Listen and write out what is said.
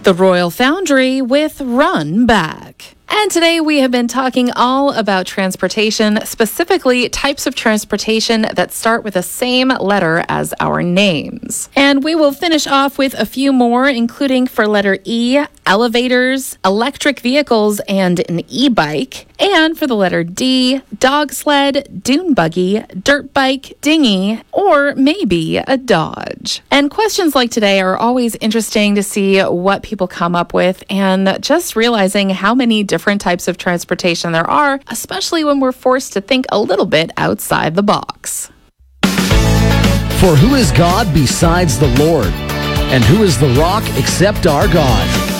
The Royal Foundry with Run Back. And today we have been talking all about transportation, specifically types of transportation that start with the same letter as our names. And we will finish off with a few more, including for letter E, elevators, electric vehicles, and an e-bike. And for the letter D, dog sled, dune buggy, dirt bike, dinghy, or maybe a Dodge. And questions like today are always interesting to see what people come up with, and just realizing how many different types of transportation there are, especially when we're forced to think a little bit outside the box. For who is God besides the Lord? And who is the rock except our God?